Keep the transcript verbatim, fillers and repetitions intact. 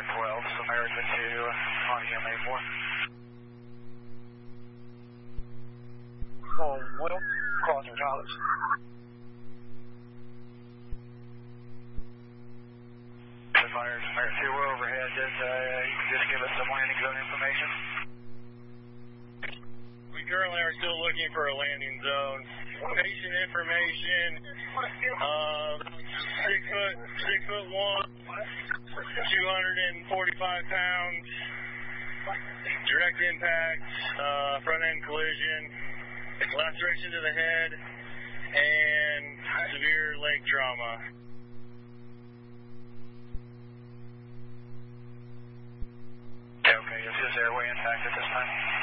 twelve, so American to R E M A four. Oh, Will, crossing college. The fires, American two, we're overhead. Just, uh, you can just give us some landing zone information. We currently are still looking for a landing zone. Patient information, uh, six foot, six foot one, two hundred forty-five pounds, direct impact, uh, front end collision, laceration to the head, and severe leg trauma. Okay, is his airway intact at this time?